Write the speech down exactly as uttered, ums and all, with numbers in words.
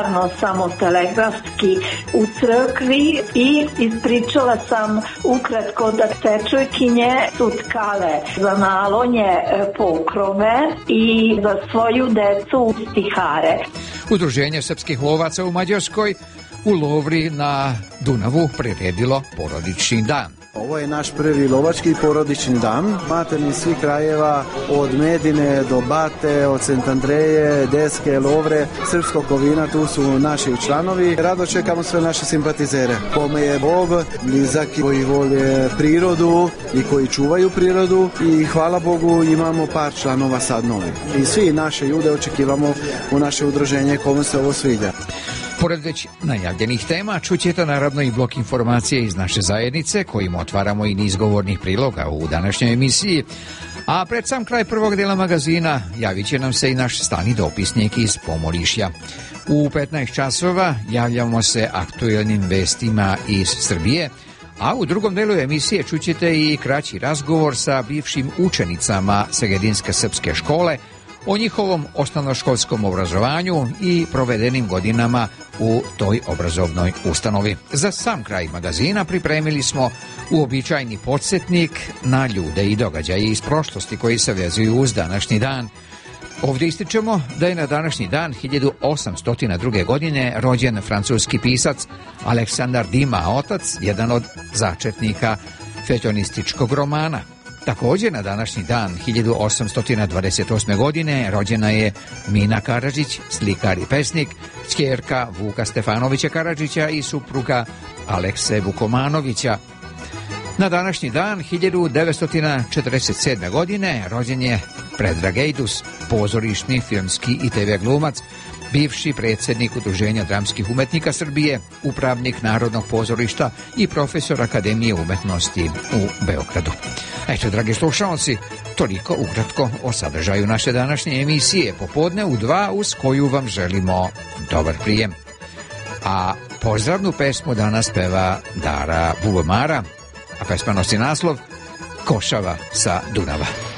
samo telegrafski u crkvi i ispričala sam ukratko da tečojkinje su tkale za nalonje pokrove i za svoju decu stihare. Udruženje srpskih lovaca u Mađarskoj u Lovri na Dunavu priredilo porodični dan. Ovo je naš prvi lovački porodični dan. Materni svih krajeva, od Medine do Bate, od Sent Andreje, Deske, Lovre, Srpskog Kovina, tu su naši članovi. Rado čekamo sve naše simpatizere. Kome je Bog blizak, koji vole prirodu i koji čuvaju prirodu i hvala Bogu imamo par članova sad novi. I svi naše ljude očekivamo u naše udruženje kome se ovo sviđa. Pored već najavljenih tema, čućete naravno i blok informacije iz naše zajednice, kojim otvaramo i niz govornih priloga u današnjoj emisiji. A pred sam kraj prvog dela magazina javit će nam se i naš stani dopisnik iz Pomorišja. U petnaest časova javljamo se aktuelnim vestima iz Srbije, a u drugom delu emisije čućete i kraći razgovor sa bivšim učenicama Segedinske srpske škole o njihovom osnovnoškolskom obrazovanju i provedenim godinama u toj obrazovnoj ustanovi. Za sam kraj magazina pripremili smo uobičajeni podsjetnik na ljude i događaje iz prošlosti koji se vezuju uz današnji dan. Ovdje ističemo da je na današnji dan hiljadu osamsto druge. godine rođen francuski pisac Aleksandar Dima Otac, jedan od začetnika fećonističkog romana. Također na današnji dan hiljadu osamsto dvadeset osme. godine rođena je Mina Karadžić, slikar i pesnik, ćerka Vuka Stefanovića Karadžića i supruga Alekse Vukomanovića. Na današnji dan hiljadu devetsto četrdeset sedme. godine rođen je Predrag Ejdus, pozorišni, filmski i te ve glumac, bivši predsjednik Udruženja dramskih umetnika Srbije, upravnik Narodnog pozorišta i profesor Akademije umetnosti u Beogradu. Eto, dragi slušalci, toliko ukratko o sadržaju naše današnje emisije popodne u dva, uz koju vam želimo dobar prijem. A pozdravnu pesmu danas peva Dara Bubamara, a pesma nosi naslov Košava sa Dunava.